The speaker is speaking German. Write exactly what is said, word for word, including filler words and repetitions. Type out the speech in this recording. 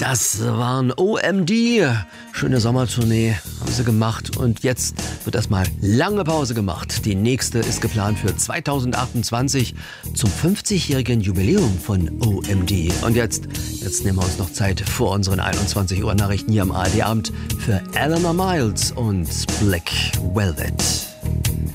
Das waren O M D. Schöne Sommertournee haben sie gemacht und jetzt wird erstmal lange Pause gemacht. Die nächste ist geplant für zweitausendachtundzwanzig zum fünfzigjährigen Jubiläum von O M D. Und jetzt, jetzt nehmen wir uns noch Zeit vor unseren einundzwanzig Uhr Nachrichten hier am A R D-Abend für Eleanor Miles und Black Velvet.